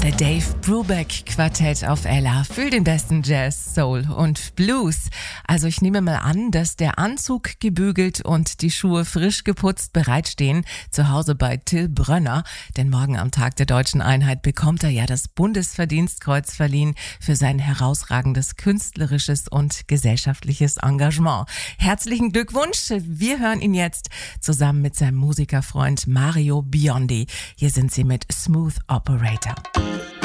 Der Dave Brubeck Quartett auf Ella für den besten Jazz, Soul und Blues. Also ich nehme mal an, dass der Anzug gebügelt und die Schuhe frisch geputzt bereitstehen zu Hause bei Till Brönner. Denn morgen am Tag der Deutschen Einheit bekommt er ja das Bundesverdienstkreuz verliehen für sein herausragendes künstlerisches und gesellschaftliches Engagement. Herzlichen Glückwunsch. Wir hören ihn jetzt zusammen mit seinem Musikerfreund Mario Biondi. Hier sind sie mit Smooth Operator.